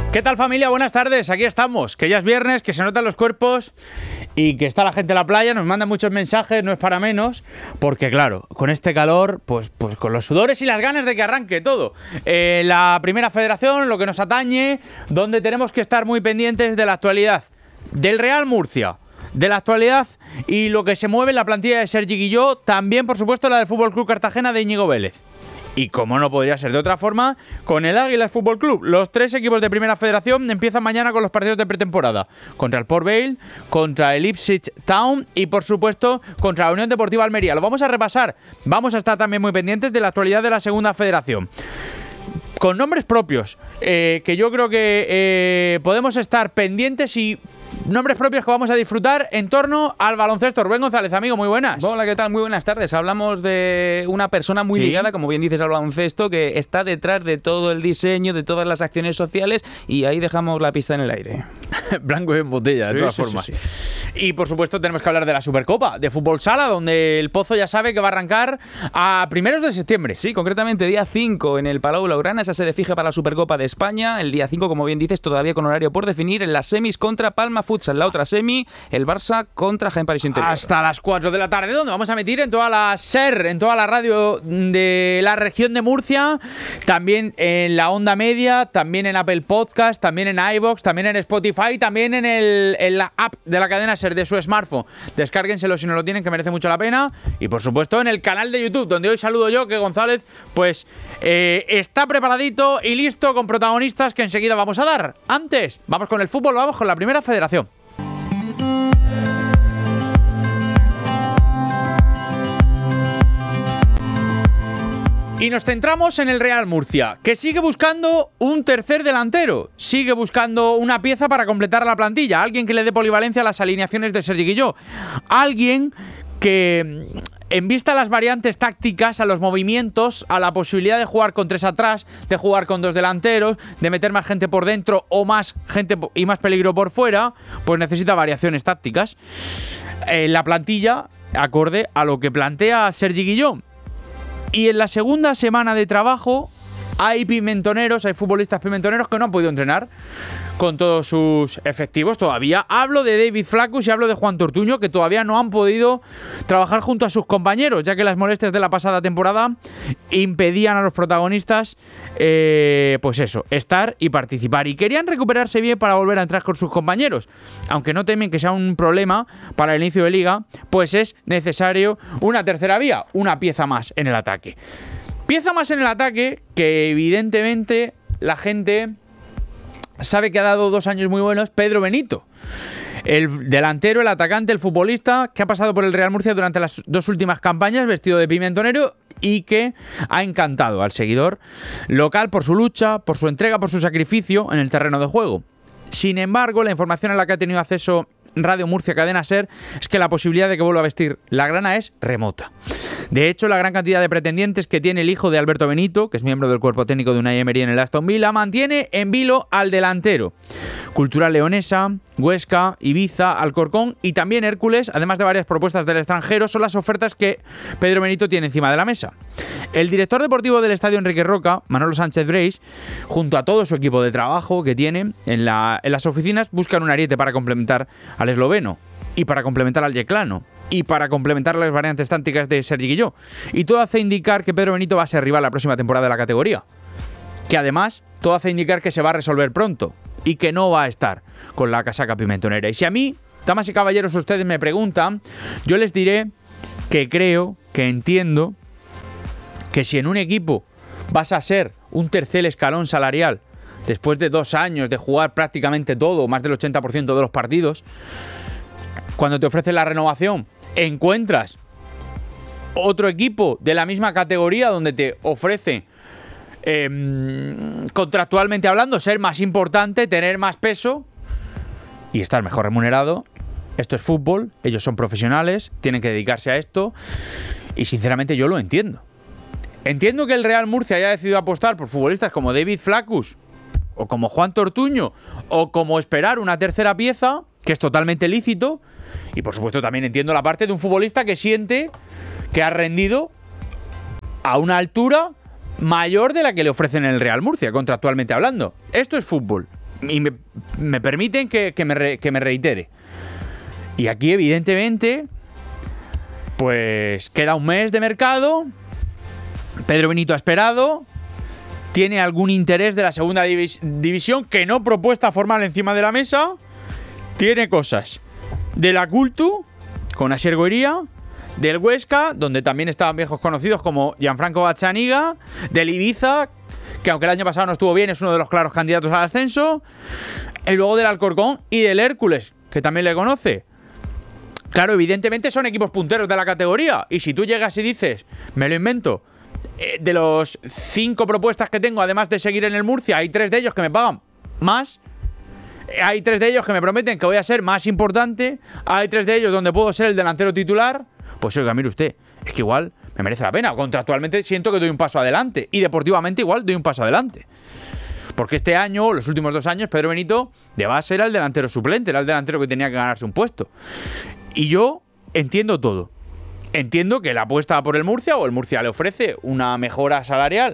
¿Qué tal, familia? Buenas tardes, aquí estamos, que ya es viernes, que se notan los cuerpos y que está la gente en la playa, nos mandan muchos mensajes, no es para menos, porque claro, con este calor, pues con los sudores y las ganas de que arranque todo. La Primera Federación, lo que nos atañe, donde tenemos que estar muy pendientes de la actualidad del Real Murcia, de la actualidad y lo que se mueve en la plantilla de Sergi Guilló, también por supuesto la del Fútbol Club Cartagena de Íñigo Vélez. Y como no podría ser de otra forma, con el Águilas Fútbol Club. Los tres equipos de Primera Federación empiezan mañana con los partidos de pretemporada. Contra el Port Vale, contra el Ipswich Town y, por supuesto, contra la Unión Deportiva Almería. Lo vamos a repasar. Vamos a estar también muy pendientes de la actualidad de la Segunda Federación. Con nombres propios, que yo creo que podemos estar pendientes y... nombres propios que vamos a disfrutar en torno al baloncesto. Rubén González, amigo, muy buenas. Hola, ¿qué tal? Muy buenas tardes. Hablamos de una persona muy ligada, como bien dices, al baloncesto, que está detrás de todo el diseño, de todas las acciones sociales, y ahí dejamos la pista en el aire. Blanco y en botella, de todas formas. Sí. Y por supuesto tenemos que hablar de la Supercopa de Fútbol Sala, donde el Pozo ya sabe que va a arrancar a primeros de septiembre. Sí, concretamente día 5 en el Palau Blaugrana, esa sede fija para la Supercopa de España. El día 5, como bien dices, todavía con horario por definir, en las semis contra Palma Futsal. La otra semi, el Barça contra Jaén París Interior. Hasta las 4 de la tarde, donde vamos a emitir en toda la SER, en toda la radio de la región de Murcia, también en la onda media, también en Apple Podcast, también en iVoox, también en Spotify, también en la app de la cadena SER de su smartphone. Descárguenselo si no lo tienen, que merece mucho la pena. Y por supuesto en el canal de YouTube, donde hoy saludo yo, que González pues está preparadito y listo con protagonistas que enseguida vamos a dar. Antes, vamos con el fútbol, vamos con la Primera Federación. Y nos centramos en el Real Murcia, que sigue buscando un tercer delantero, sigue buscando una pieza para completar la plantilla, alguien que le dé polivalencia a las alineaciones de Sergi Guilló, alguien que, en vista a las variantes tácticas, a los movimientos, a la posibilidad de jugar con 3 atrás, de jugar con 2 delanteros, de meter más gente por dentro o más gente y más peligro por fuera, pues necesita variaciones tácticas. La plantilla, acorde a lo que plantea Sergi Guilló. Y en la segunda semana de trabajo hay pimentoneros, hay futbolistas pimentoneros que no han podido entrenar con todos sus efectivos todavía. Hablo de David Flaccus y hablo de Juan Tortuño, que todavía no han podido trabajar junto a sus compañeros, ya que las molestias de la pasada temporada impedían a los protagonistas, pues eso, estar y participar. Y querían recuperarse bien para volver a entrar con sus compañeros. Aunque no temen que sea un problema para el inicio de liga, pues es necesario una tercera vía, una pieza más en el ataque. Pieza más en el ataque que evidentemente la gente sabe que ha dado 2 años muy buenos, Pedro Benito. El delantero, el atacante, el futbolista que ha pasado por el Real Murcia durante las 2 últimas campañas vestido de pimentonero y que ha encantado al seguidor local por su lucha, por su entrega, por su sacrificio en el terreno de juego. Sin embargo, la información a la que ha tenido acceso Radio Murcia Cadena SER es que la posibilidad de que vuelva a vestir la grana es remota. De hecho, la gran cantidad de pretendientes que tiene el hijo de Alberto Benito, que es miembro del cuerpo técnico de Unai Emery en el Aston Villa, mantiene en vilo al delantero. Cultural Leonesa, Huesca, Ibiza, Alcorcón y también Hércules, además de varias propuestas del extranjero, son las ofertas que Pedro Benito tiene encima de la mesa. El director deportivo del Estadio Enrique Roca, Manolo Sánchez Breis, junto a todo su equipo de trabajo que tiene en las oficinas, buscan un ariete para complementar al esloveno y para complementar al yeclano y para complementar las variantes tácticas de Sergi Guilló. Y todo hace indicar que Pedro Benito va a ser rival la próxima temporada de la categoría. Que además, todo hace indicar que se va a resolver pronto y que no va a estar con la casaca pimentonera. Y si a mí, damas y caballeros, ustedes me preguntan, yo les diré que creo, que entiendo, que si en un equipo vas a ser un tercer escalón salarial después de 2 años de jugar prácticamente todo, más del 80% de los partidos, cuando te ofrecen la renovación, encuentras otro equipo de la misma categoría donde te ofrece, contractualmente hablando, ser más importante, tener más peso y estar mejor remunerado. Esto es fútbol, ellos son profesionales, tienen que dedicarse a esto y sinceramente yo lo entiendo. Entiendo que el Real Murcia haya decidido apostar por futbolistas como David Flaccus o como Juan Tortuño o como esperar una tercera pieza, que es totalmente lícito. Y por supuesto también entiendo la parte de un futbolista que siente que ha rendido a una altura mayor de la que le ofrecen en el Real Murcia, contractualmente hablando. Esto es fútbol. y me permiten que me reitere. Y aquí, evidentemente, pues queda un mes de mercado. Pedro Benito ha esperado. Tiene algún interés de la segunda división que no propuesta formal encima de la mesa. Tiene cosas de la Cultu, con Asier Goiría, del Huesca, donde también estaban viejos conocidos como Gianfranco Bazzaniga, del Ibiza, que aunque el año pasado no estuvo bien, es uno de los claros candidatos al ascenso, y luego del Alcorcón y del Hércules, que también le conoce. Claro, evidentemente son equipos punteros de la categoría, y si tú llegas y dices, me lo invento, de los 5 propuestas que tengo, además de seguir en el Murcia, hay 3 de ellos que me pagan más, hay 3 de ellos que me prometen que voy a ser más importante, hay 3 de ellos donde puedo ser el delantero titular, pues oiga, mire usted, es que igual me merece la pena. Contractualmente siento que doy un paso adelante, y deportivamente igual doy un paso adelante. Porque este año, los últimos 2 años, Pedro Benito de base era el delantero suplente, era el delantero que tenía que ganarse un puesto. Y yo entiendo todo. Entiendo que la apuesta por el Murcia, o el Murcia le ofrece una mejora salarial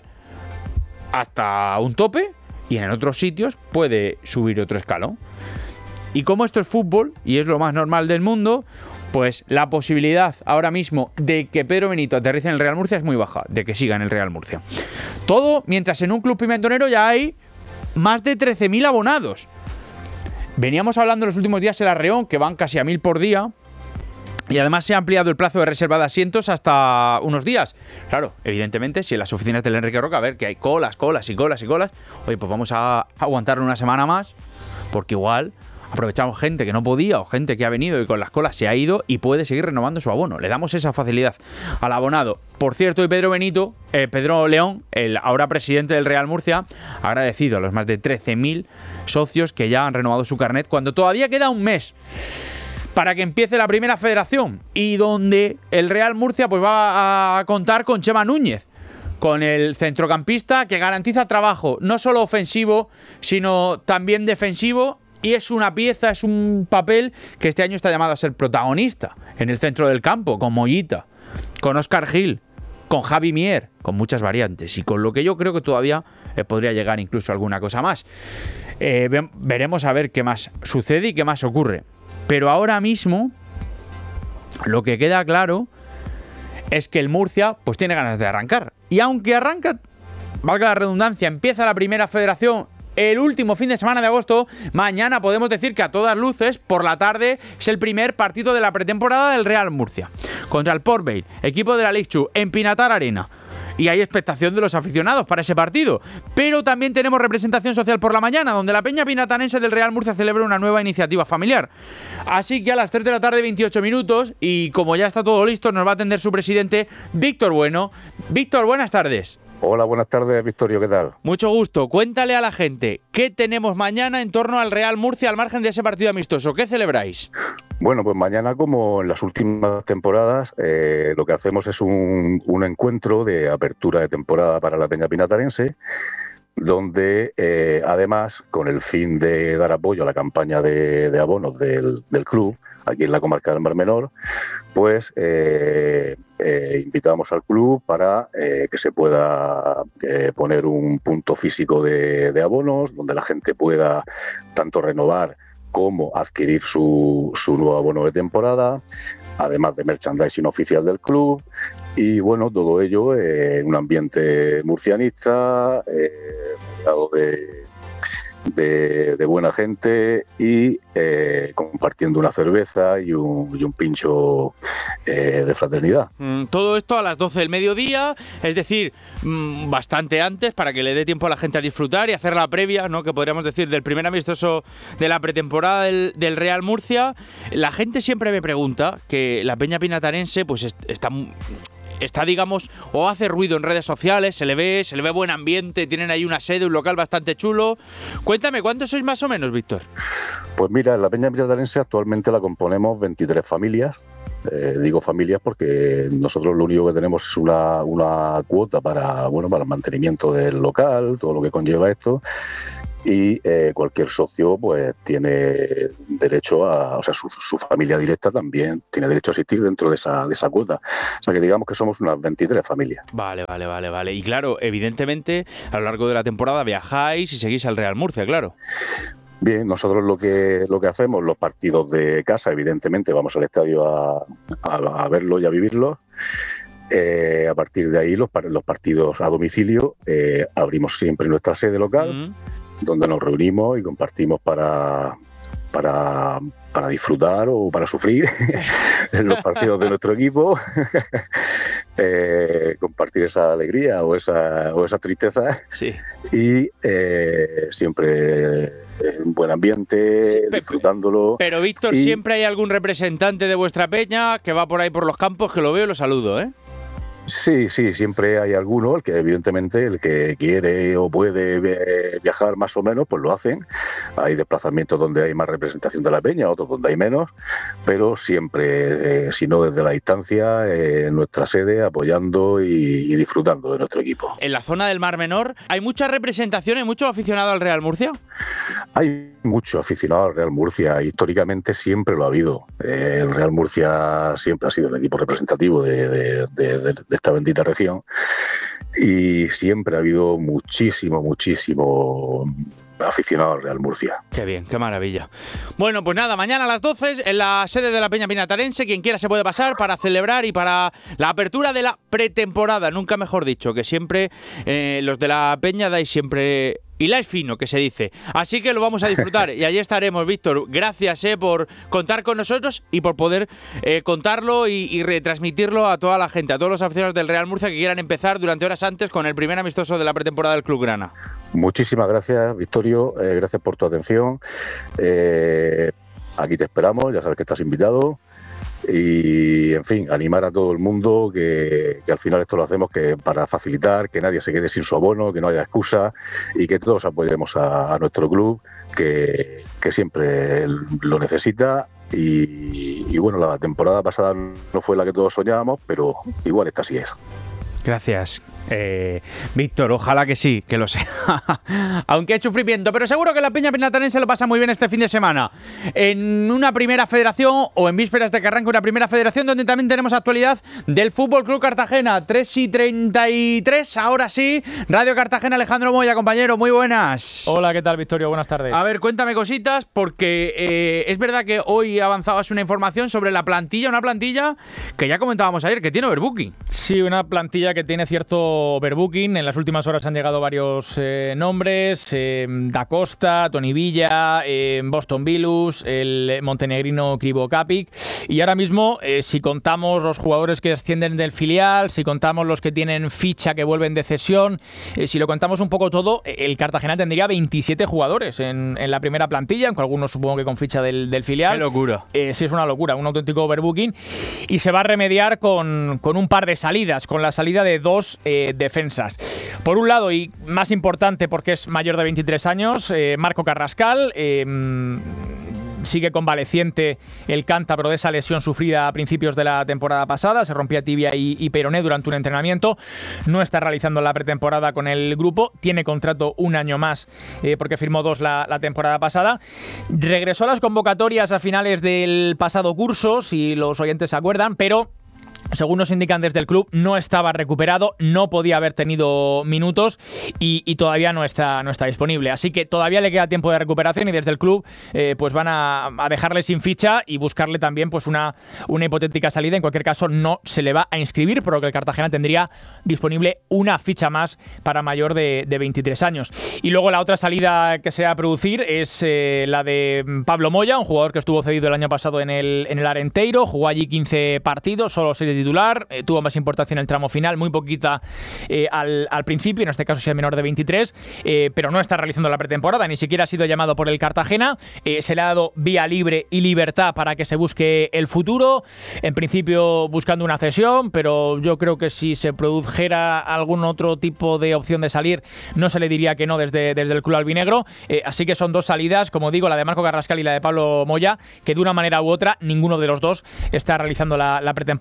hasta un tope, y en otros sitios puede subir otro escalón. Y como esto es fútbol, y es lo más normal del mundo, pues la posibilidad ahora mismo de que Pedro Benito aterrice en el Real Murcia es muy baja, de que siga en el Real Murcia. Todo mientras en un club pimentonero ya hay más de 13.000 abonados. Veníamos hablando en los últimos días en Arreón, que van casi a 1.000 por día, y además se ha ampliado el plazo de reserva de asientos hasta unos días. Claro, evidentemente, si en las oficinas del Enrique Roca, a ver que hay colas, oye, pues vamos a aguantarlo una semana más, porque igual aprovechamos gente que no podía o gente que ha venido y con las colas se ha ido y puede seguir renovando su abono. Le damos esa facilidad al abonado. Por cierto, y Pedro León, el ahora presidente del Real Murcia, ha agradecido a los más de 13.000 socios que ya han renovado su carnet cuando todavía queda un mes para que empiece la primera federación, y donde el Real Murcia pues va a contar con Chema Núñez, con el centrocampista que garantiza trabajo no solo ofensivo, sino también defensivo, y es una pieza, es un papel que este año está llamado a ser protagonista en el centro del campo, con Mollita, con Óscar Gil, con Javi Mier, con muchas variantes, y con lo que yo creo que todavía podría llegar incluso alguna cosa más. Veremos a ver qué más sucede y qué más ocurre. Pero ahora mismo lo que queda claro es que el Murcia pues tiene ganas de arrancar. Y aunque arranca, valga la redundancia, empieza la primera federación el último fin de semana de agosto, mañana podemos decir que a todas luces, por la tarde, es el primer partido de la pretemporada del Real Murcia. Contra el Port Vale, equipo de la League 2, en Pinatar Arena. Y hay expectación de los aficionados para ese partido. Pero también tenemos representación social por la mañana, donde la Peña Pinatanense del Real Murcia celebra una nueva iniciativa familiar. Así que a las 3 de la tarde, 28 minutos, y como ya está todo listo, nos va a atender su presidente, Víctor Bueno. Víctor, buenas tardes. Hola, buenas tardes, Victorio, ¿qué tal? Mucho gusto. Cuéntale a la gente, ¿qué tenemos mañana en torno al Real Murcia al margen de ese partido amistoso? ¿Qué celebráis? Bueno, pues mañana, como en las últimas temporadas, lo que hacemos es un encuentro de apertura de temporada para la Peña Pinatarense, donde además, con el fin de dar apoyo a la campaña de abonos del club, aquí en la comarca del Mar Menor, pues invitamos al club para que se pueda poner un punto físico de abonos, donde la gente pueda tanto renovar como adquirir su nuevo abono de temporada, además de merchandising oficial del club, y bueno, todo ello en un ambiente murcianista, rodeado de buena gente, y compartiendo una cerveza y un pincho de fraternidad. Todo esto a las 12 del mediodía, es decir, bastante antes, para que le dé tiempo a la gente a disfrutar y hacer la previa, ¿no?, que podríamos decir, del primer amistoso de la pretemporada del Real Murcia. La gente siempre me pregunta que la Peña Pinatarense pues está, digamos, o hace ruido en redes sociales, se le ve buen ambiente, tienen ahí una sede, un local bastante chulo. Cuéntame, ¿cuántos sois más o menos, Víctor? Pues mira, la Peña Pinatarense actualmente la componemos 23 familias. Digo familias porque nosotros lo único que tenemos es una cuota para el mantenimiento del local, todo lo que conlleva esto. Y cualquier socio pues tiene derecho a, o sea, su familia directa también tiene derecho a asistir dentro de esa cuota. O sea que digamos que somos unas 23 familias. Vale. Y claro, evidentemente, a lo largo de la temporada viajáis y seguís al Real Murcia, claro. Bien, nosotros lo que hacemos, los partidos de casa, evidentemente vamos al estadio a verlo y a vivirlo. A partir de ahí, los partidos a domicilio, abrimos siempre nuestra sede local, donde nos reunimos y compartimos para disfrutar o para sufrir en los partidos de nuestro equipo, compartir esa alegría o esa tristeza, sí. Y siempre en buen ambiente, sí, disfrutándolo. Pero Víctor, siempre hay algún representante de vuestra peña que va por ahí por los campos, que lo veo y lo saludo, ¿eh? Sí, siempre hay alguno, el que evidentemente el que quiere o puede viajar más o menos, pues lo hacen. Hay desplazamientos donde hay más representación de la peña, otros donde hay menos, pero siempre, si no desde la distancia, en nuestra sede, apoyando y disfrutando de nuestro equipo. En la zona del Mar Menor, ¿hay mucha representación, hay mucho aficionado al Real Murcia? Hay mucho aficionado al Real Murcia, históricamente siempre lo ha habido. El Real Murcia siempre ha sido el equipo representativo de esta bendita región, y siempre ha habido muchísimo aficionado al Real Murcia. Qué bien, qué maravilla. Bueno, pues nada, mañana a las 12 en la sede de la Peña Pinatarense, quien quiera se puede pasar para celebrar y para la apertura de la pretemporada, nunca mejor dicho, que siempre los de la Peña dais siempre hiláis fino, que se dice. Así que lo vamos a disfrutar y allí estaremos, Víctor. Gracias por contar con nosotros y por poder contarlo y retransmitirlo a toda la gente, a todos los aficionados del Real Murcia que quieran empezar durante horas antes con el primer amistoso de la pretemporada del Club Grana. Muchísimas gracias, Victorio. Gracias por tu atención. Aquí te esperamos, ya sabes que estás invitado. Y, en fin, animar a todo el mundo que al final esto lo hacemos para facilitar, que nadie se quede sin su abono, que no haya excusa y que todos apoyemos a nuestro club, que siempre lo necesita. Y bueno, la temporada pasada no fue la que todos soñábamos, pero igual esta sí es. Gracias, Víctor, ojalá que sí, que lo sea. Aunque hay sufrimiento, pero seguro que la Peña Pinatarense lo pasa muy bien este fin de semana. En una primera federación, o en vísperas de que arranque una primera federación, donde también tenemos actualidad del Fútbol Club Cartagena. 3:33, ahora sí. Radio Cartagena, Alejandro Moya, compañero, muy buenas. Hola, ¿qué tal, Victorio? Buenas tardes. A ver, cuéntame cositas, porque es verdad que hoy avanzabas una información sobre la plantilla, una plantilla que ya comentábamos ayer, que tiene overbooking. Sí, una plantilla que tiene cierto overbooking. En las últimas horas han llegado varios nombres: Da Costa, Toni Villa, Boston Bilus, el montenegrino Krivo Kapik. Y ahora mismo, si contamos los jugadores que ascienden del filial, si contamos los que tienen ficha que vuelven de cesión, si lo contamos un poco todo, el Cartagena tendría 27 jugadores en la primera plantilla, aunque algunos supongo que con ficha del filial. ¡Qué locura! Sí, es una locura, un auténtico overbooking. Y se va a remediar con un par de salidas, con la salida de dos defensas. Por un lado, y más importante porque es mayor de 23 años, Marco Carrascal. Sigue convaleciente el cántabro de esa lesión sufrida a principios de la temporada pasada. Se rompía tibia y peroné durante un entrenamiento. No está realizando la pretemporada con el grupo. Tiene contrato un año más porque firmó 2 la temporada pasada. Regresó a las convocatorias a finales del pasado curso, si los oyentes se acuerdan, pero según nos indican desde el club, no estaba recuperado, no podía haber tenido minutos y todavía no está disponible. Así que todavía le queda tiempo de recuperación y desde el club pues van a dejarle sin ficha y buscarle también pues una hipotética salida. En cualquier caso, no se le va a inscribir, por lo que el Cartagena tendría disponible una ficha más para mayor de 23 años. Y luego la otra salida que se va a producir es la de Pablo Moya, un jugador que estuvo cedido el año pasado en el Arenteiro, jugó allí 15 partidos, solo 6 de titular, tuvo más importancia en el tramo final, muy poquita al principio, en este caso es el menor de 23, pero no está realizando la pretemporada, ni siquiera ha sido llamado por el Cartagena, se le ha dado vía libre y libertad para que se busque el futuro, en principio buscando una cesión, pero yo creo que si se produjera algún otro tipo de opción de salir, no se le diría que no desde el club albinegro, así que son dos salidas, como digo, la de Marco Carrascal y la de Pablo Moya, que de una manera u otra, ninguno de los dos está realizando la pretemporada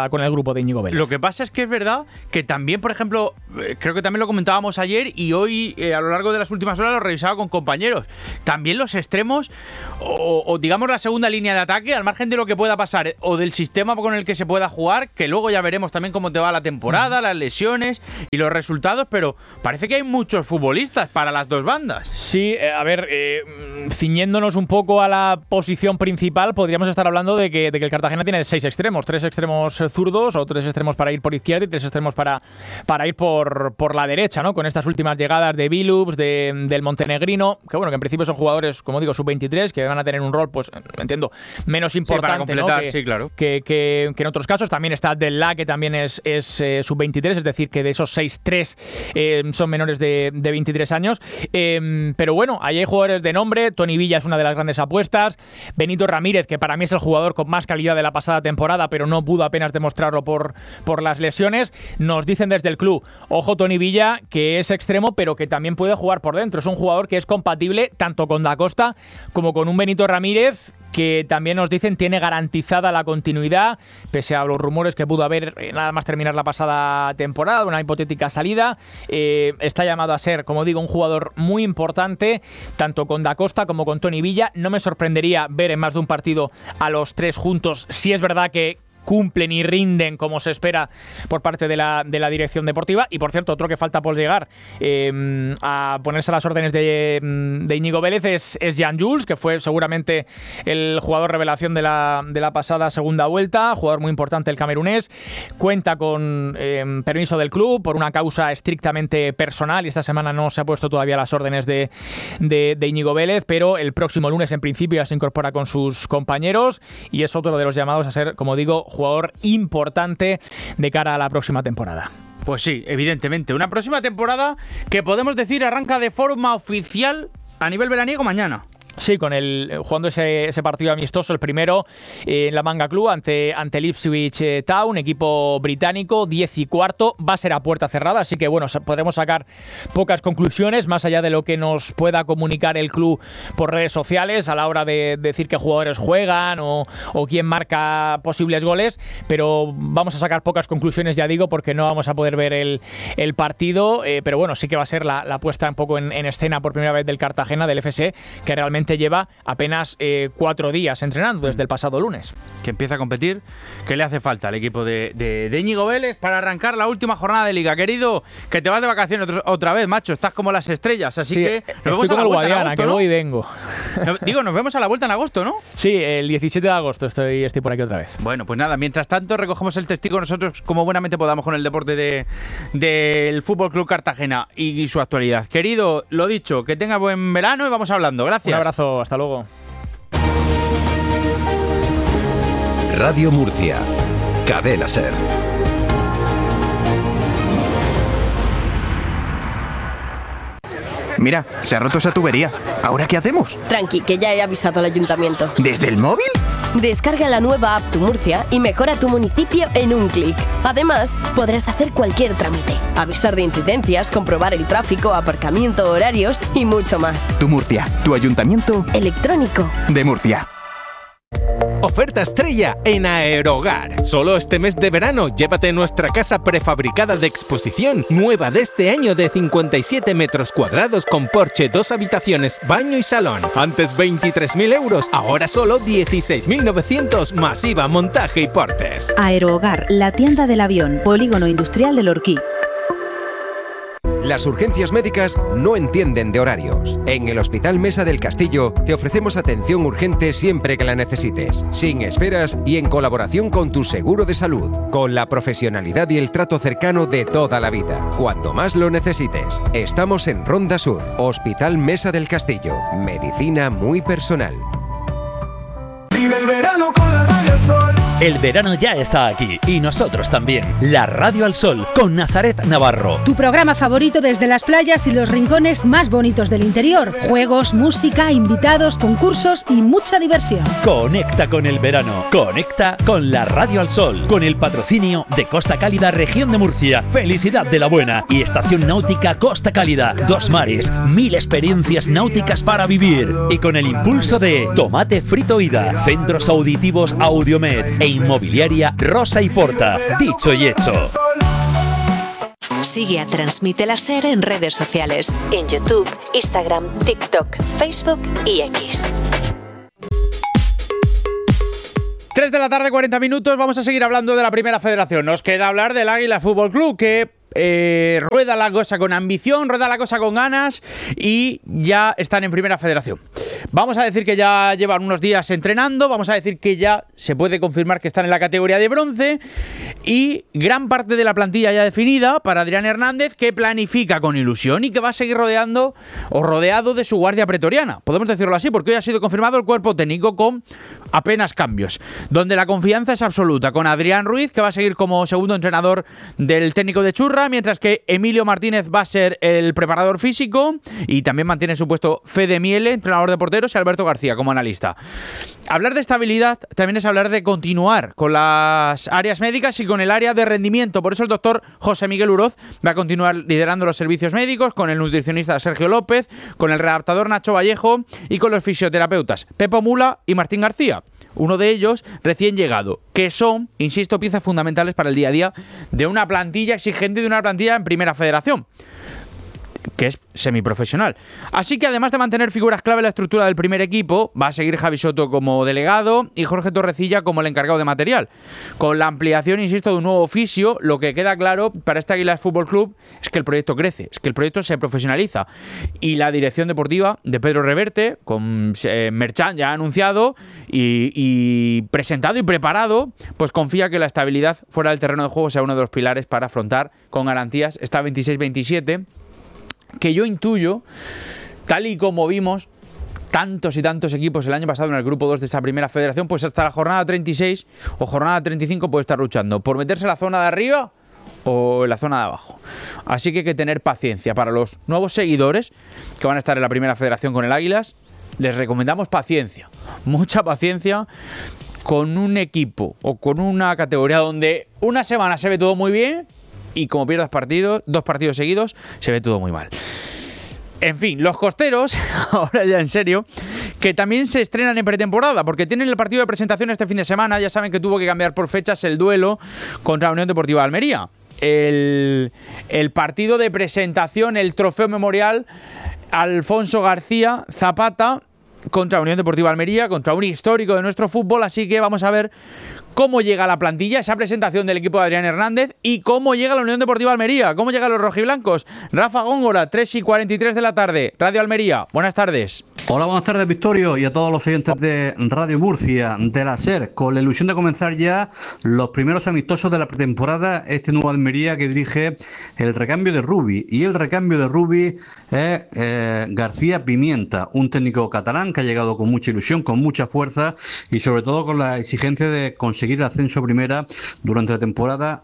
con el grupo de Íñigo Vélez. Lo que pasa es que es verdad que también, por ejemplo, creo que también lo comentábamos ayer y hoy a lo largo de las últimas horas lo revisaba con compañeros. También los extremos o digamos la segunda línea de ataque, al margen de lo que pueda pasar o del sistema con el que se pueda jugar, que luego ya veremos también cómo te va la temporada, las lesiones y los resultados, pero parece que hay muchos futbolistas para las dos bandas. Sí, a ver, ciñéndonos un poco a la posición principal, podríamos estar hablando de que el Cartagena tiene 6 extremos, 3 extremos zurdos o 3 extremos para ir por izquierda y 3 extremos para ir por la derecha, ¿no? Con estas últimas llegadas de Billups, del montenegrino, que bueno, que en principio son jugadores, como digo, sub-23, que van a tener un rol, pues entiendo, menos importante, para completar, ¿no? sí, claro. que en otros casos. También está Delá, que también es sub-23, es decir, que de esos 6, 3 son menores de 23 años. Pero bueno, ahí hay jugadores de nombre. Toni Villa es una de las grandes apuestas. Benito Ramírez, que para mí es el jugador con más calidad de la pasada temporada, pero no pudo apenas demostrarlo por las lesiones. Nos dicen desde el club, ojo Toni Villa, que es extremo, pero que también puede jugar por dentro. Es un jugador que es compatible tanto con Da Costa como con un Benito Ramírez, que también nos dicen tiene garantizada la continuidad, pese a los rumores que pudo haber nada más terminar la pasada temporada, una hipotética salida. Está llamado a ser, como digo, un jugador muy importante, tanto con Da Costa como con Toni Villa. No me sorprendería ver en más de un partido a los 3 juntos, si es verdad que cumplen y rinden como se espera por parte de la dirección deportiva. Y por cierto, otro que falta por llegar a ponerse a las órdenes de Íñigo Vélez es Jan Jules, que fue seguramente el jugador revelación de la pasada segunda vuelta, jugador muy importante el camerunés. Cuenta con permiso del club por una causa estrictamente personal y esta semana no se ha puesto todavía a las órdenes de Íñigo Vélez, pero el próximo lunes en principio ya se incorpora con sus compañeros y es otro de los llamados a ser, como digo, jugador importante de cara a la próxima temporada. Pues sí, evidentemente. Una próxima temporada que podemos decir arranca de forma oficial a nivel veraniego mañana. Sí, con jugando ese partido amistoso, el primero en la Manga Club ante el Ipswich Town, equipo británico, 10:15, va a ser a puerta cerrada, así que bueno, podremos sacar pocas conclusiones, más allá de lo que nos pueda comunicar el club por redes sociales a la hora de decir qué jugadores juegan o quién marca posibles goles, pero vamos a sacar pocas conclusiones, ya digo, porque no vamos a poder ver el partido, pero bueno, sí que va a ser la puesta un poco en escena por primera vez del Cartagena, del FC, que realmente lleva apenas 4 días entrenando desde el pasado lunes. Que empieza a competir, que le hace falta al equipo de Íñigo Vélez para arrancar la última jornada de Liga. Querido, que te vas de vacaciones otra vez, macho, estás como las estrellas, así sí, que nos vemos a la vuelta en agosto, que ¿no? voy y vengo. Digo, nos vemos a la vuelta en agosto, ¿no? Sí, el 17 de agosto estoy por aquí otra vez. Bueno, pues nada, mientras tanto recogemos el testigo nosotros como buenamente podamos con el deporte del Fútbol Club Cartagena y su actualidad. Querido, lo dicho, que tenga buen verano y vamos hablando. Gracias. Un abrazo, hasta luego. Radio Murcia, Cadena SER. Mira, se ha roto esa tubería. ¿Ahora qué hacemos? Tranqui, que ya he avisado al ayuntamiento. ¿Desde el móvil? Descarga la nueva app Tu Murcia y mejora tu municipio en un clic. Además, podrás hacer cualquier trámite, avisar de incidencias, comprobar el tráfico, aparcamiento, horarios y mucho más. Tu Murcia, tu ayuntamiento electrónico de Murcia. Oferta estrella en Aerogar. Solo este mes de verano llévate nuestra casa prefabricada de exposición, nueva de este año de 57 metros cuadrados con porche, 2 habitaciones, baño y salón. Antes 23.000 euros, ahora solo 16.900 más IVA, montaje y portes. Aerogar, la tienda del avión, Polígono Industrial del Orquí. Las urgencias médicas no entienden de horarios. En el Hospital Mesa del Castillo te ofrecemos atención urgente siempre que la necesites, sin esperas y en colaboración con tu seguro de salud, con la profesionalidad y el trato cercano de toda la vida, cuando más lo necesites. Estamos en Ronda Sur, Hospital Mesa del Castillo, medicina muy personal. Vive el verano con la Radio al Sol. El verano ya está aquí y nosotros también. La Radio al Sol con Nazaret Navarro. Tu programa favorito desde las playas y los rincones más bonitos del interior. Juegos, música, invitados, concursos y mucha diversión. Conecta con el verano. Conecta con la Radio al Sol. Con el patrocinio de Costa Cálida, Región de Murcia. Felicidad de la Buena y Estación Náutica Costa Cálida. 2 mares, 1000 experiencias náuticas para vivir. Y con el impulso de Tomate Frito Ida, Centros Auditivos Audiomed e Inmobiliaria Rosa y Porta. Dicho y hecho. Sigue a Transmite la SER en redes sociales, en YouTube, Instagram, TikTok, Facebook y X. 3 de la tarde, 40 minutos. Vamos a seguir hablando de la Primera Federación. Nos queda hablar del Águila Fútbol Club, que rueda la cosa con ambición, rueda la cosa con ganas y ya están en Primera Federación. Vamos a decir que ya llevan unos días entrenando, vamos a decir que ya se puede confirmar que están en la categoría de bronce y gran parte de la plantilla ya definida para Adrián Hernández, que planifica con ilusión y que va a seguir rodeado de su guardia pretoriana. Podemos decirlo así porque hoy ha sido confirmado el cuerpo técnico con apenas cambios, donde la confianza es absoluta con Adrián Ruiz, que va a seguir como segundo entrenador del técnico de Churra, mientras que Emilio Martínez va a ser el preparador físico y también mantiene su puesto Fede Miele, entrenador de porteros, y Alberto García como analista. Hablar de estabilidad también es hablar de continuar con las áreas médicas y con el área de rendimiento. Por eso el doctor José Miguel Uroz va a continuar liderando los servicios médicos con el nutricionista Sergio López, con el readaptador Nacho Vallejo y con los fisioterapeutas Pepo Mula y Martín García. Uno de ellos recién llegado, que son, insisto, piezas fundamentales para el día a día de una plantilla exigente, de una plantilla en Primera Federación, que es semiprofesional. Así que además de mantener figuras clave en la estructura del primer equipo, va a seguir Javi Soto como delegado y Jorge Torrecilla como el encargado de material. Con la ampliación, insisto, de un nuevo oficio, lo que queda claro para este Águilas Fútbol Club es que el proyecto crece, es que el proyecto se profesionaliza. Y la dirección deportiva de Pedro Reverte, con Merchan ya anunciado y presentado y preparado, pues confía que la estabilidad fuera del terreno de juego sea uno de los pilares para afrontar con garantías esta 26-27, que yo intuyo, tal y como vimos tantos y tantos equipos el año pasado en el grupo 2 de esa Primera Federación, pues hasta la jornada 36 o jornada 35 puede estar luchando por meterse en la zona de arriba o en la zona de abajo. Así que hay que tener paciencia. Para los nuevos seguidores que van a estar en la Primera Federación con el Águilas, les recomendamos paciencia, mucha paciencia con un equipo o con una categoría donde una semana se ve todo muy bien y como pierdas dos partidos seguidos, se ve todo muy mal. En fin, los costeros, ahora ya en serio, que también se estrenan en pretemporada, porque tienen el partido de presentación este fin de semana. Ya saben que tuvo que cambiar por fechas el duelo contra la Unión Deportiva de Almería. El partido de presentación, el trofeo memorial Alfonso García Zapata contra la Unión Deportiva de Almería, contra un histórico de nuestro fútbol. Así que vamos a ver cómo llega la plantilla, esa presentación del equipo de Adrián Hernández y cómo llega la Unión Deportiva Almería, cómo llegan los rojiblancos. Rafa Góngora, 3:43 de la tarde, Radio Almería. Buenas tardes. Hola, buenas tardes, Victorio, y a todos los oyentes de Radio Murcia, de la SER, con la ilusión de comenzar ya los primeros amistosos de la pretemporada, este nuevo Almería que dirige el recambio de Rubi. Y el recambio de Rubi es García Pimienta, un técnico catalán que ha llegado con mucha ilusión, con mucha fuerza y sobre todo con la exigencia de conseguir el ascenso a primera durante la temporada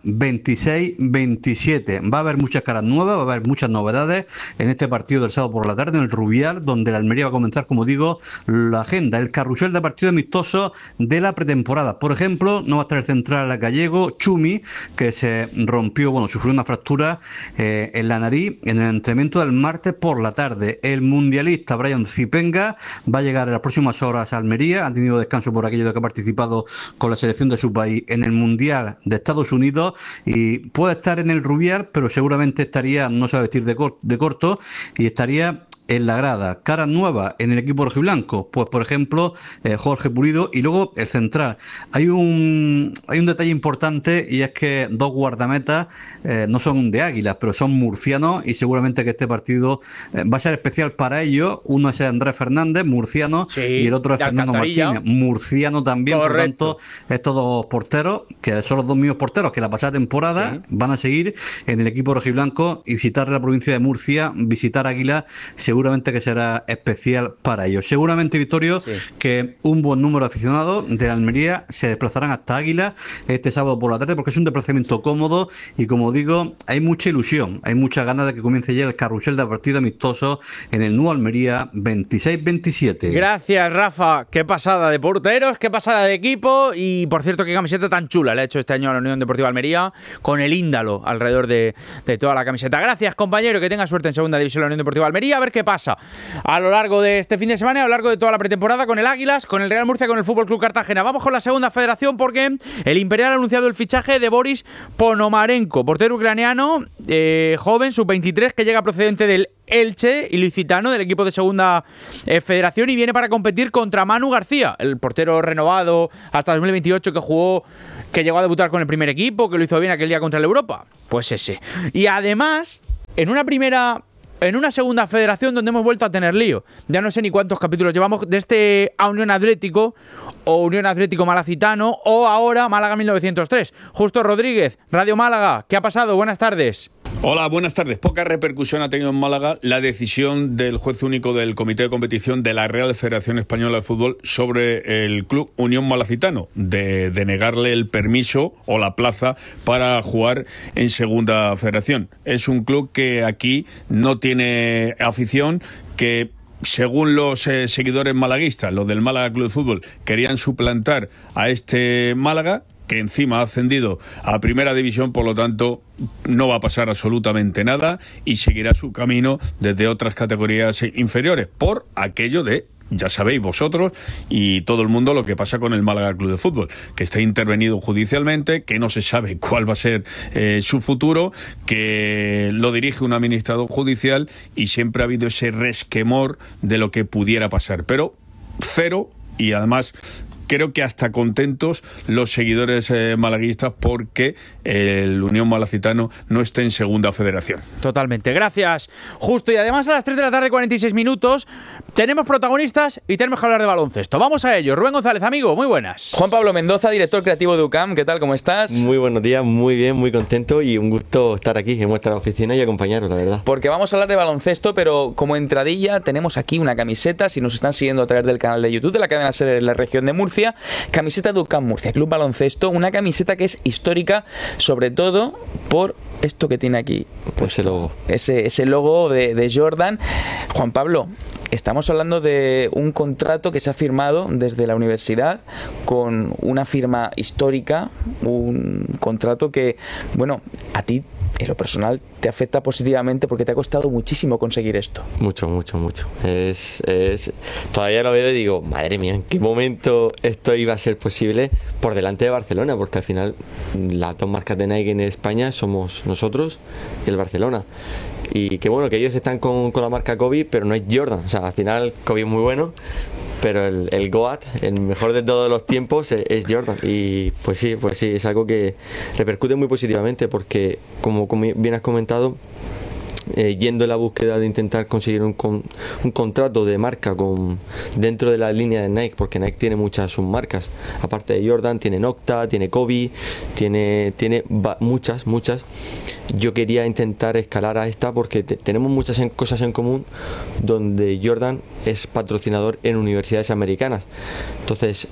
26-27. Va a haber muchas caras nuevas, va a haber muchas novedades en este partido del sábado por la tarde en el Rubial, donde el Almería va a comenzar, como digo, la agenda, el carrusel de partidos amistosos de la pretemporada. Por ejemplo, no va a estar el central gallego Chumi, que se rompió, sufrió una fractura en la nariz en el entrenamiento del martes por la tarde. El mundialista Brian Zipenga va a llegar en las próximas horas a Almería. Ha tenido descanso por aquello de que ha participado con la selección de su país en el Mundial de Estados Unidos y puede estar en el Rubial, pero seguramente estaría, no se va a vestir de corto y estaría en la grada. Caras nuevas en el equipo rojiblanco, pues por ejemplo Jorge Pulido y luego el central. Hay un detalle importante y es que dos guardametas no son de Águilas, pero son murcianos y seguramente que este partido va a ser especial para ellos. Uno es Andrés Fernández, murciano, sí, y el otro es Fernando Martínez, murciano también. Correcto. Por tanto, estos dos porteros, que son los dos mismos porteros que la pasada temporada, sí, van a seguir en el equipo rojiblanco y visitar la provincia de Murcia, visitar Águilas, seguramente que será especial para ellos. Seguramente, Victorio, sí, que un buen número de aficionados de Almería se desplazarán hasta Águilas este sábado por la tarde, porque es un desplazamiento cómodo y, como digo, hay mucha ilusión, hay muchas ganas de que comience ya el carrusel de partidos amistosos en el nuevo Almería 26-27. Gracias, Rafa. Qué pasada de porteros, qué pasada de equipo y, por cierto, qué camiseta tan chula le ha hecho este año a la Unión Deportiva Almería con el índalo alrededor de toda la camiseta. Gracias, compañero, que tenga suerte en segunda división la Unión Deportiva Almería. A ver qué pasa a lo largo de este fin de semana y a lo largo de toda la pretemporada con el Águilas, con el Real Murcia, con el Fútbol Club Cartagena. Vamos con la segunda federación porque el Imperial ha anunciado el fichaje de Boris Ponomarenko, portero ucraniano, joven, sub-23, que llega procedente del Elche, ilicitano, del equipo de segunda federación, y viene para competir contra Manu García, el portero renovado hasta 2028 que llegó a debutar con el primer equipo, que lo hizo bien aquel día contra el Europa. Pues ese. Y además, en una segunda federación donde hemos vuelto a tener lío. Ya no sé ni cuántos capítulos llevamos de este a Unión Atlético o Unión Atlético Malacitano o ahora Málaga 1903. Justo Rodríguez, Radio Málaga, ¿qué ha pasado? Buenas tardes. Hola, buenas tardes. Poca repercusión ha tenido en Málaga la decisión del juez único del Comité de Competición de la Real Federación Española de Fútbol sobre el club Unión Malacitano, de negarle el permiso o la plaza para jugar en segunda federación. Es un club que aquí no tiene afición, que según los seguidores malaguistas, los del Málaga Club de Fútbol, querían suplantar a este Málaga, que encima ha ascendido a primera división, por lo tanto no va a pasar absolutamente nada y seguirá su camino desde otras categorías inferiores, por aquello de, ya sabéis vosotros y todo el mundo, lo que pasa con el Málaga Club de Fútbol, que está intervenido judicialmente, que no se sabe cuál va a ser su futuro, que lo dirige un administrador judicial y siempre ha habido ese resquemor de lo que pudiera pasar, pero cero. Y además creo que hasta contentos los seguidores malaguistas porque el Unión Malacitano no esté en segunda federación. Totalmente, gracias. Justo, y además a las 3 de la tarde, 46 minutos, tenemos protagonistas y tenemos que hablar de baloncesto. Vamos a ello. Rubén González, amigo, muy buenas. Juan Pablo Mendoza, director creativo de UCAM, ¿qué tal? ¿Cómo estás? Muy buenos días, muy bien, muy contento y un gusto estar aquí en vuestra oficina y acompañaros, la verdad. Porque vamos a hablar de baloncesto, pero como entradilla tenemos aquí una camiseta, si nos están siguiendo a través del canal de YouTube de la cadena SER en la región de Murcia, camiseta de UCAM Murcia, Club Baloncesto, una camiseta que es histórica, sobre todo por esto que tiene aquí, pues ese logo de Jordan. Juan Pablo, estamos hablando de un contrato que se ha firmado desde la universidad con una firma histórica, un contrato que, bueno, a ti en lo personal te afecta positivamente porque te ha costado muchísimo conseguir esto. Mucho. Todavía lo veo y digo, madre mía, ¿en qué momento esto iba a ser posible por delante de Barcelona? Porque al final las dos marcas de Nike en España somos nosotros y el Barcelona. Y qué bueno que ellos están con la marca Kobe, pero no es Jordan. O sea, al final Kobe es muy bueno, pero el GOAT, el mejor de todos los tiempos, es Jordan. Y pues sí, es algo que repercute muy positivamente porque, como bien has comentado, yendo en la búsqueda de intentar conseguir un contrato de marca dentro de la línea de Nike, porque Nike tiene muchas submarcas, aparte de Jordan, tiene Nocta, tiene Kobe, tiene muchas. Yo quería intentar escalar a esta porque tenemos muchas cosas en común, donde Jordan es patrocinador en universidades americanas. Entonces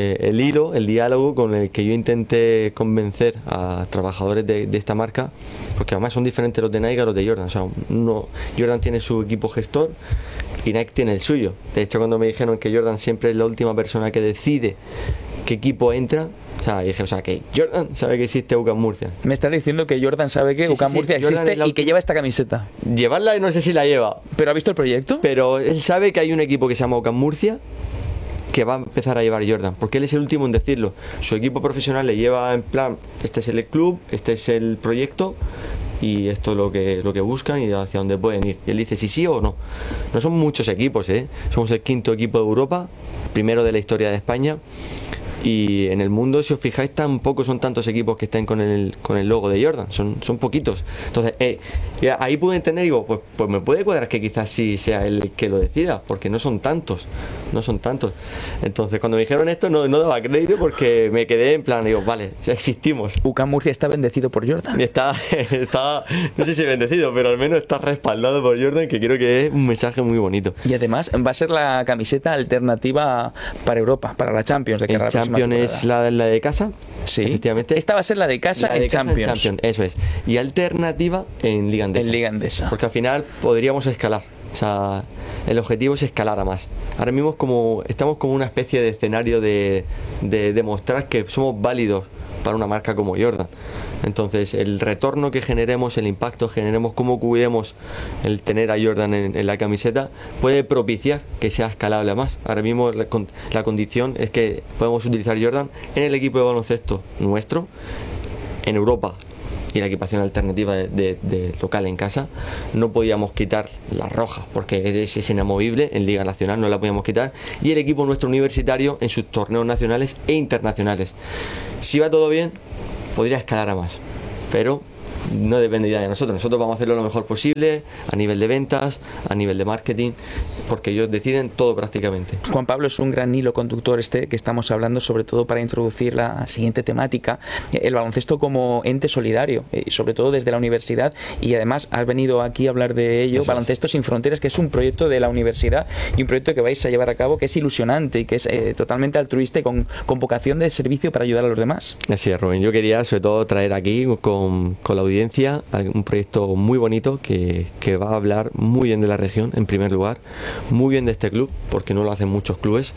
el diálogo con el que yo intenté convencer a trabajadores de esta marca, porque además son diferentes los de Nike a los de Jordan. O sea, Jordan tiene su equipo gestor y Nike tiene el suyo. De hecho, cuando me dijeron que Jordan siempre es la última persona que decide qué equipo entra, dije, que Jordan sabe que existe UCAM Murcia. Me estás diciendo que Jordan sabe que UCAM Murcia existe y que lleva esta camiseta. Llevarla no sé si la lleva. ¿Pero ha visto el proyecto? Pero él sabe que hay un equipo que se llama UCAM Murcia que va a empezar a llevar Jordan, porque él es el último en decirlo. Su equipo profesional le lleva en plan, este es el club, este es el proyecto y esto es lo que buscan y hacia dónde pueden ir. Y él dice si sí o no. No son muchos equipos, somos el quinto equipo de Europa, primero de la historia de España. Y en el mundo, si os fijáis, tampoco son tantos equipos que estén con el logo de Jordan, son poquitos. Entonces, ahí pude entender, digo, pues me puede cuadrar que quizás sí sea él el que lo decida, porque no son tantos. Entonces, cuando me dijeron esto, no daba crédito porque me quedé en plan, digo, vale, existimos. UCAM Murcia está bendecido por Jordan. Está, no sé si bendecido, pero al menos está respaldado por Jordan, que creo que es un mensaje muy bonito. Y además va a ser la camiseta alternativa para Europa, para la Champions. De que es la de casa, sí, efectivamente. Esta va a ser la de casa en Champions. Eso es. Y alternativa en Liga Endesa. Porque al final podríamos escalar. O sea, el objetivo es escalar a más. Ahora mismo estamos como una especie de escenario de demostrar que somos válidos para una marca como Jordan. Entonces el retorno que generemos, el impacto que generemos, cómo cuidemos el tener a Jordan en la camiseta, puede propiciar que sea escalable a más. Ahora mismo la condición es que podemos utilizar Jordan en el equipo de baloncesto nuestro, en Europa, y la equipación alternativa de local en casa. No podíamos quitar la roja porque es inamovible, en Liga Nacional no la podíamos quitar, y el equipo nuestro universitario en sus torneos nacionales e internacionales. Si va todo bien, podría escalar a más, pero no dependería de nosotros. Nosotros vamos a hacerlo lo mejor posible a nivel de ventas, a nivel de marketing, porque ellos deciden todo prácticamente. Juan Pablo, es un gran hilo conductor que estamos hablando, sobre todo para introducir la siguiente temática, el baloncesto como ente solidario, sobre todo desde la universidad, y además has venido aquí a hablar de ello. Eso Baloncesto Sin Fronteras, que es un proyecto de la universidad y un proyecto que vais a llevar a cabo que es ilusionante y que es totalmente altruista y con vocación de servicio para ayudar a los demás. Así es, Rubén. Yo quería sobre todo traer aquí con la audiencia un proyecto muy bonito que va a hablar muy bien de la región, en primer lugar, muy bien de este club, porque no lo hacen muchos clubes,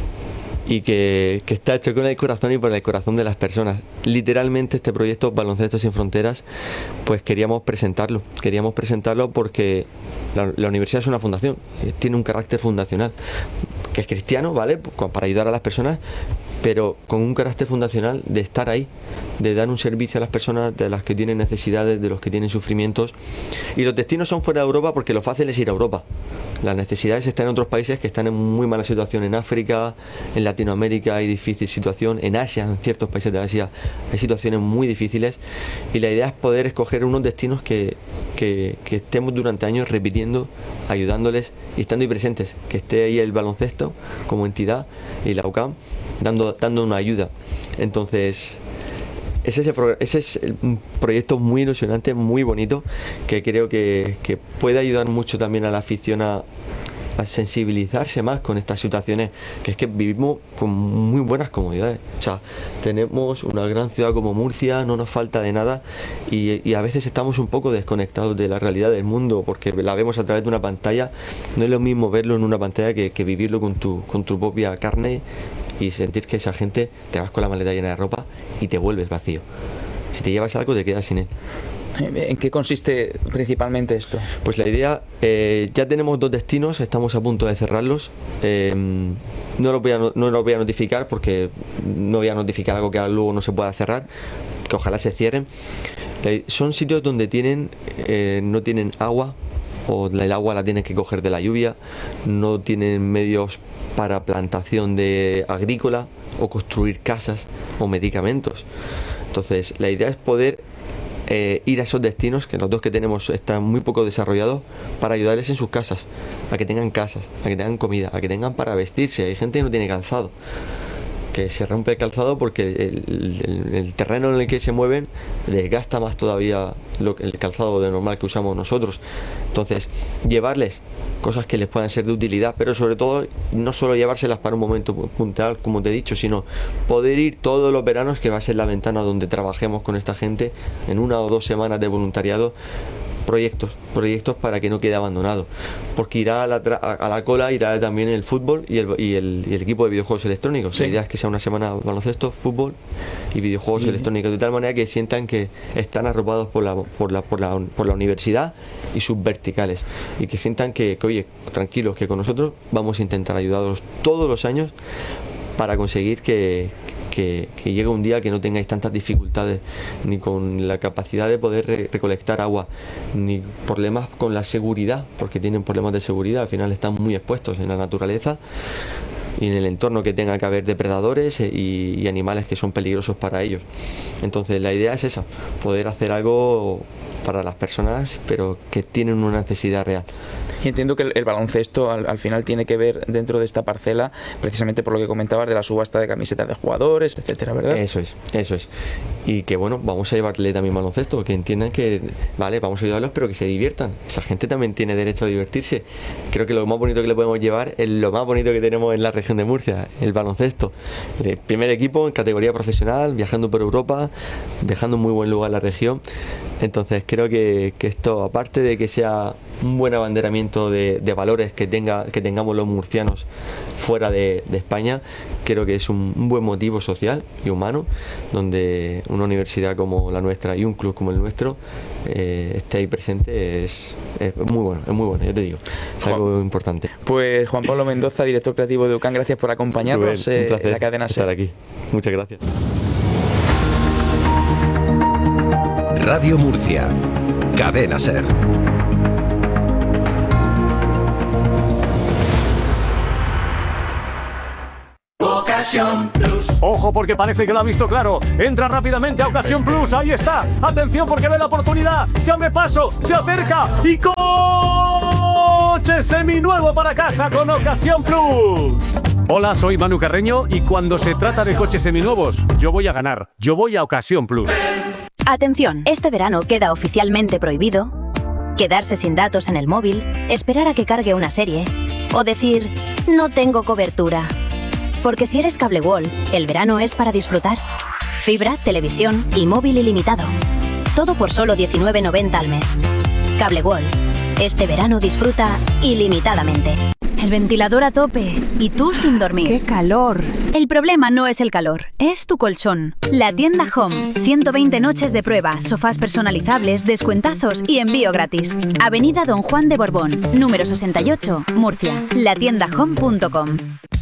y que está hecho con el corazón y por el corazón de las personas. Literalmente este proyecto Baloncesto Sin Fronteras, pues queríamos presentarlo porque la universidad es una fundación, tiene un carácter fundacional, que es cristiano, ¿vale?, para ayudar a las personas, pero con un carácter fundacional de estar ahí, de dar un servicio a las personas, de las que tienen necesidades, de los que tienen sufrimientos. Y los destinos son fuera de Europa porque lo fácil es ir a Europa. Las necesidades están en otros países que están en muy mala situación. En África, en Latinoamérica hay difícil situación, en Asia, en ciertos países de Asia hay situaciones muy difíciles, y la idea es poder escoger unos destinos que estemos durante años repitiendo, ayudándoles y estando ahí presentes, que esté ahí el baloncesto como entidad y la UCAM dando una ayuda. Entonces ese es un proyecto muy ilusionante, muy bonito, que creo que puede ayudar mucho también a la afición a sensibilizarse más con estas situaciones, que es que vivimos con muy buenas comodidades. O sea, tenemos una gran ciudad como Murcia, no nos falta de nada, y a veces estamos un poco desconectados de la realidad del mundo porque la vemos a través de una pantalla. No es lo mismo verlo en una pantalla que vivirlo con tu propia carne y sentir que esa gente, te vas con la maleta llena de ropa y te vuelves vacío. Si te llevas algo, te quedas sin él. ¿En qué consiste principalmente esto? Pues la idea, ya tenemos 2 destinos, estamos a punto de cerrarlos. No lo voy a notificar porque no voy a notificar algo que luego no se pueda cerrar, que ojalá se cierren. Son sitios donde no tienen agua, o el agua la tienen que coger de la lluvia, no tienen medios para plantación de agrícola o construir casas o medicamentos. Entonces la idea es poder ir a esos destinos, que los 2 que tenemos están muy poco desarrollados, para ayudarles en sus casas, a que tengan casas, a que tengan comida, a que tengan para vestirse. Hay gente que no tiene calzado, que se rompe el calzado porque el terreno en el que se mueven les gasta más todavía el calzado de normal que usamos nosotros. Entonces, llevarles cosas que les puedan ser de utilidad, pero sobre todo no solo llevárselas para un momento puntual, como te he dicho, sino poder ir todos los veranos, que va a ser la ventana donde trabajemos con esta gente, en 1 o 2 semanas de voluntariado, proyectos para que no quede abandonado, porque irá a la cola irá también el fútbol y el equipo de videojuegos electrónicos. Sí. La idea es que sea una semana baloncesto, fútbol y videojuegos electrónicos, de tal manera que sientan que están arropados por la universidad y sus verticales, y que sientan que oye, tranquilos, que con nosotros vamos a intentar ayudarlos todos los años para conseguir que llegue un día que no tengáis tantas dificultades, ni con la capacidad de poder recolectar agua, ni problemas con la seguridad, porque tienen problemas de seguridad, al final están muy expuestos en la naturaleza y en el entorno que tenga que haber depredadores y animales que son peligrosos para ellos. Entonces la idea es esa, poder hacer algo para las personas, pero que tienen una necesidad real. Y entiendo que el baloncesto al final tiene que ver dentro de esta parcela, precisamente por lo que comentabas de la subasta de camisetas de jugadores, etcétera, ¿verdad? Eso es. Y que bueno, vamos a llevarle también baloncesto, que entiendan que, vale, vamos a ayudarlos, pero que se diviertan. Esa gente también tiene derecho a divertirse. Creo que lo más bonito que le podemos llevar es lo más bonito que tenemos en la región de Murcia, el baloncesto. El primer equipo en categoría profesional, viajando por Europa, dejando un muy buen lugar la región. Entonces creo que esto, aparte de que sea un buen abanderamiento de valores que tengamos los murcianos fuera de España. Creo que es un buen motivo social y humano, donde una universidad como la nuestra y un club como el nuestro esté ahí presente. Es muy bueno, yo te digo, es algo importante. Pues Juan Pablo Mendoza, director creativo de UCAM, gracias por acompañarnos un placer en la cadena SER. estar aquí. Muchas gracias. Radio Murcia, Cadena SER. Ocasión Plus. Ojo, porque parece que lo ha visto claro. Entra rápidamente a Ocasión Plus. Ahí está. Atención, porque ve la oportunidad. Se abre paso, se acerca y coche seminuevo para casa con Ocasión Plus. Hola, soy Manu Carreño y cuando se trata de coches seminuevos, yo voy a ganar. Yo voy a Ocasión Plus. Atención, este verano queda oficialmente prohibido quedarse sin datos en el móvil, esperar a que cargue una serie o decir no tengo cobertura. Porque si eres Cable World, el verano es para disfrutar. Fibra, televisión y móvil ilimitado. Todo por solo 19,90 al mes. Cable World. Este verano disfruta ilimitadamente. El ventilador a tope y tú sin dormir. ¡Qué calor! El problema no es el calor, es tu colchón. La tienda Home. 120 noches de prueba, sofás personalizables, descuentazos y envío gratis. Avenida Don Juan de Borbón, número 68, Murcia. latiendahome.com.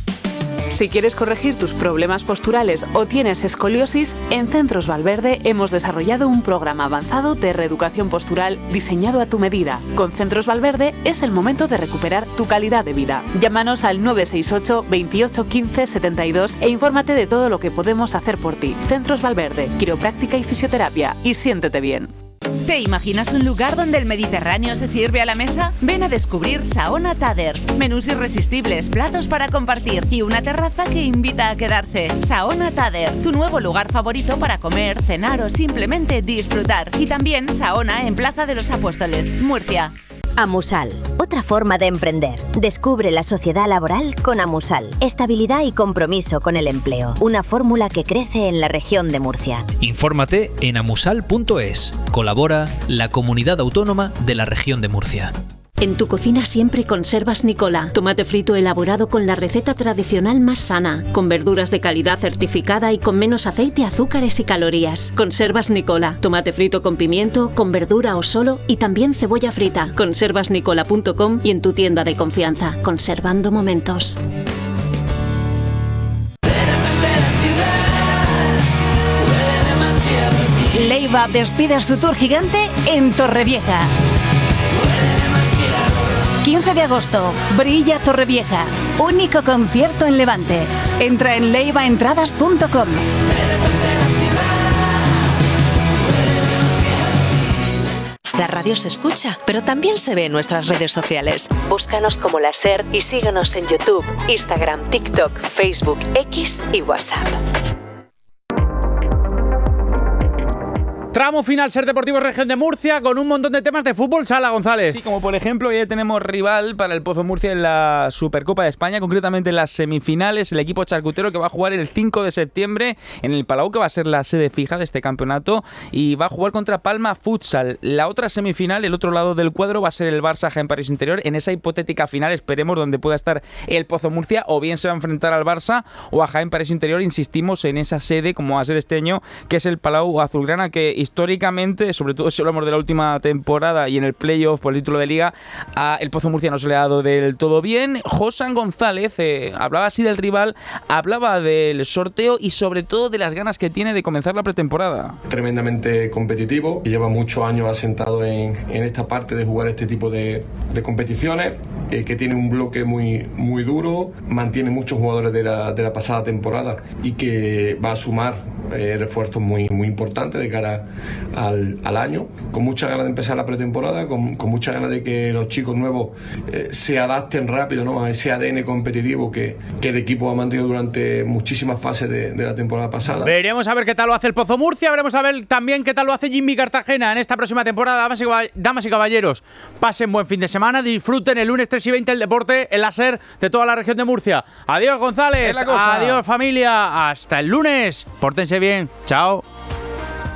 Si quieres corregir tus problemas posturales o tienes escoliosis, en Centros Valverde hemos desarrollado un programa avanzado de reeducación postural diseñado a tu medida. Con Centros Valverde es el momento de recuperar tu calidad de vida. Llámanos al 968 28 15 72 e infórmate de todo lo que podemos hacer por ti. Centros Valverde, quiropráctica y fisioterapia. Y siéntete bien. ¿Te imaginas un lugar donde el Mediterráneo se sirve a la mesa? Ven a descubrir Saona Tader. Menús irresistibles, platos para compartir y una terraza que invita a quedarse. Saona Tader, tu nuevo lugar favorito para comer, cenar o simplemente disfrutar. Y también Saona en Plaza de los Apóstoles, Murcia. Amusal, otra forma de emprender. Descubre la sociedad laboral con Amusal. Estabilidad y compromiso con el empleo. Una fórmula que crece en la región de Murcia. Infórmate en amusal.es. Colabora la Comunidad Autónoma de la Región de Murcia. En tu cocina siempre conservas Nicola, tomate frito elaborado con la receta tradicional más sana, con verduras de calidad certificada y con menos aceite, azúcares y calorías. Conservas Nicola, tomate frito con pimiento, con verdura o solo y también cebolla frita. Conservasnicola.com y en tu tienda de confianza, conservando momentos. Leiva despide su tour gigante en Torrevieja. 15 de agosto, Brilla Torrevieja, único concierto en Levante. Entra en leivaentradas.com. La radio se escucha, pero también se ve en nuestras redes sociales. Búscanos como La SER y síguenos en YouTube, Instagram, TikTok, Facebook, X y WhatsApp. Tramo final SER Deportivo Región de Murcia con un montón de temas de fútbol sala, González. Sí, como por ejemplo, ya tenemos rival para el Pozo Murcia en la Supercopa de España, concretamente en las semifinales, el equipo charcutero que va a jugar el 5 de septiembre en el Palau, que va a ser la sede fija de este campeonato, y va a jugar contra Palma Futsal. La otra semifinal, el otro lado del cuadro, va a ser el Barça Jaén París Interior, en esa hipotética final, esperemos, donde pueda estar el Pozo Murcia, o bien se va a enfrentar al Barça o a Jaén París Interior, insistimos en esa sede, como va a ser este año, que es el Palau Azulgrana, que históricamente, sobre todo si hablamos de la última temporada y en el playoff por el título de Liga, a el Pozo Murcia no se le ha dado del todo bien. Josan González hablaba así del rival, hablaba del sorteo y sobre todo de las ganas que tiene de comenzar la pretemporada. Tremendamente competitivo, que lleva muchos años asentado en esta parte de jugar este tipo de competiciones, que tiene un bloque muy duro, mantiene muchos jugadores de la pasada temporada y que va a sumar refuerzos muy importantes de cara al año, con muchas ganas de empezar la pretemporada, con muchas ganas de que los chicos nuevos se adapten rápido, ¿no?, a ese ADN competitivo que el equipo ha mantenido durante muchísimas fases de la temporada pasada. Veremos a ver qué tal lo hace el Pozo Murcia, veremos a ver también qué tal lo hace Jimmy Cartagena en esta próxima temporada. Damas y caballeros, pasen buen fin de semana, disfruten el lunes 3 y 20 el deporte, el láser de toda la región de Murcia. Adiós, González, adiós, familia, hasta el lunes, pórtense bien, chao.